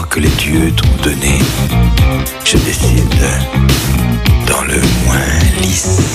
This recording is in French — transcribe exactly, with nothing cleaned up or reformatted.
pouvoir que les dieux t'ont donné, je décide dans le moins lisse.